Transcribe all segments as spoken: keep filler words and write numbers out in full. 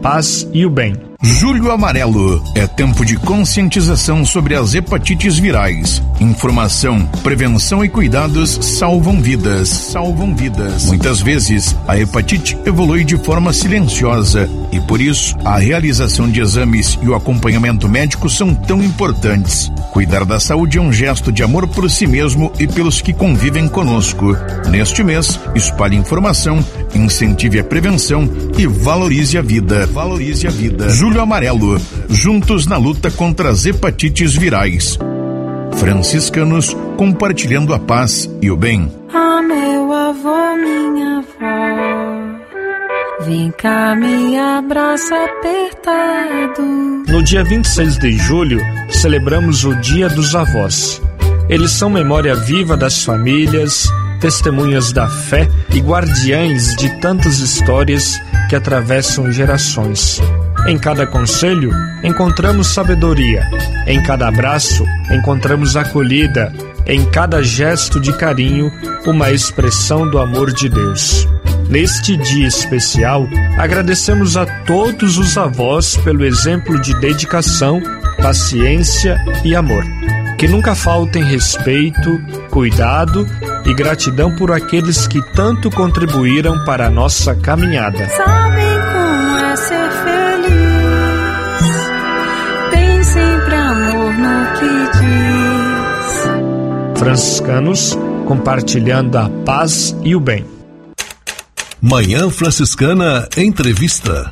paz e o bem. Julho Amarelo é tempo de conscientização sobre as hepatites virais. Informação, prevenção e cuidados salvam vidas, salvam vidas. Muitas vezes, a hepatite evolui de forma silenciosa e por isso, a realização de exames e o acompanhamento médico são tão importantes. Cuidar da saúde é um gesto de amor por si mesmo e pelos que convivem conosco. Neste mês, espalhe informação, incentive a prevenção e valorize a vida. Valorize a vida. Julho Amarelo, juntos na luta contra as hepatites virais. Franciscanos compartilhando a paz e o bem. Ah, meu avô, minha avó, vem cá, me abraça apertado. No dia vinte e seis de julho, celebramos o Dia dos Avós. Eles são memória viva das famílias, testemunhas da fé e guardiães de tantas histórias que atravessam gerações. Em cada conselho, encontramos sabedoria. Em cada abraço, encontramos acolhida. Em cada gesto de carinho, uma expressão do amor de Deus. Neste dia especial, agradecemos a todos os avós pelo exemplo de dedicação, paciência e amor. Que nunca faltem respeito, cuidado e gratidão por aqueles que tanto contribuíram para a nossa caminhada. Sabem como é ser feliz, tem sempre amor no que diz. Franciscanos compartilhando a paz e o bem. Manhã Franciscana Entrevista.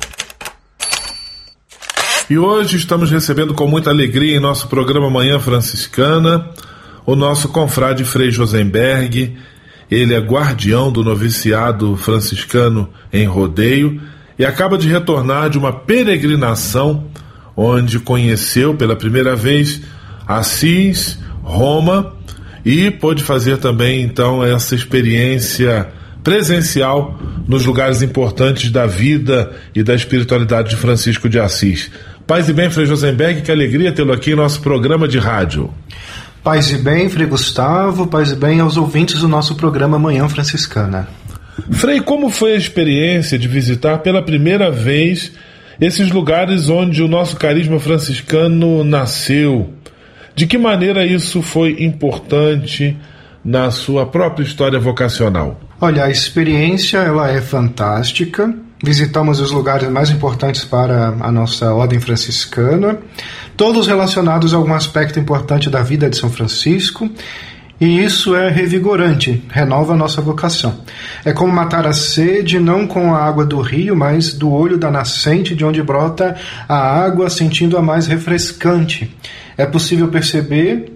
E hoje estamos recebendo com muita alegria em nosso programa Manhã Franciscana o nosso confrade Frei Josenberg. Ele é guardião do noviciado franciscano em Rodeio e acaba de retornar de uma peregrinação onde conheceu pela primeira vez Assis, Roma e pôde fazer também então essa experiência presencial nos lugares importantes da vida e da espiritualidade de Francisco de Assis. Paz e bem, Frei Josenberg, que alegria tê-lo aqui em nosso programa de rádio. Paz e bem, Frei Gustavo, paz e bem aos ouvintes do nosso programa Manhã Franciscana. Frei, como foi a experiência de visitar pela primeira vez esses lugares onde o nosso carisma franciscano nasceu? De que maneira isso foi importante na sua própria história vocacional? Olha, a experiência ela é fantástica. Visitamos os lugares mais importantes para a nossa ordem franciscana, todos relacionados a algum aspecto importante da vida de São Francisco, e isso é revigorante, renova a nossa vocação. É como matar a sede não com a água do rio, mas do olho da nascente de onde brota a água, sentindo-a mais refrescante. É possível perceber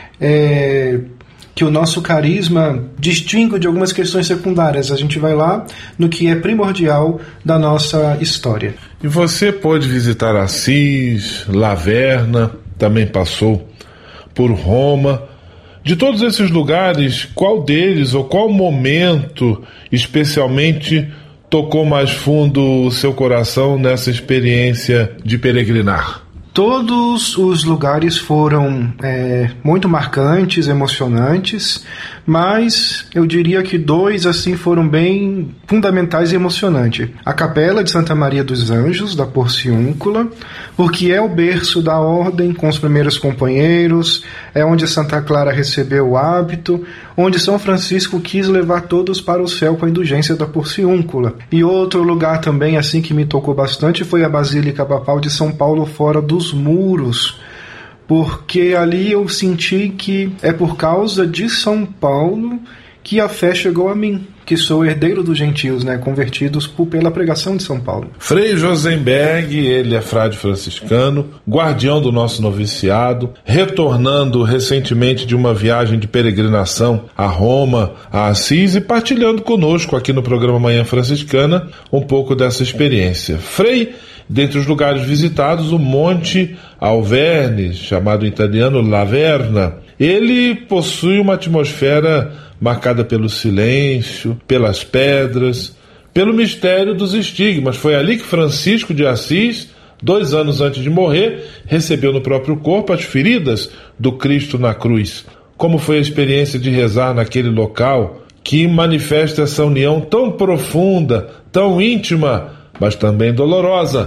é, que o nosso carisma distingue de algumas questões secundárias. A gente vai lá no que é primordial da nossa história. E você pôde visitar Assis, Laverna, também passou por Roma. De todos esses lugares, qual deles ou qual momento especialmente tocou mais fundo o seu coração nessa experiência de peregrinar? Todos os lugares foram é, muito marcantes, emocionantes, mas eu diria que dois assim foram bem fundamentais e emocionantes. A Capela de Santa Maria dos Anjos, da Porciúncula, porque é o berço da ordem com os primeiros companheiros, é onde Santa Clara recebeu o hábito, onde São Francisco quis levar todos para o céu com a indulgência da Porciúncula. E outro lugar também assim que me tocou bastante foi a Basílica Papal de São Paulo, fora dos muros, porque ali eu senti que é por causa de São Paulo que a fé chegou a mim, que sou herdeiro dos gentios, né, convertidos por, pela pregação de São Paulo. Frei Josenberg, ele é frade franciscano, guardião do nosso noviciado, retornando recentemente de uma viagem de peregrinação a Roma, a Assis, e partilhando conosco aqui no programa Manhã Franciscana um pouco dessa experiência. Frei, dentre os lugares visitados, o Monte Alverne, chamado em italiano Laverna, ele possui uma atmosfera marcada pelo silêncio, pelas pedras, pelo mistério dos estigmas. Foi ali que Francisco de Assis, dois anos antes de morrer, recebeu no próprio corpo as feridas do Cristo na cruz. Como foi a experiência de rezar naquele local que manifesta essa união tão profunda, tão íntima, mas também dolorosa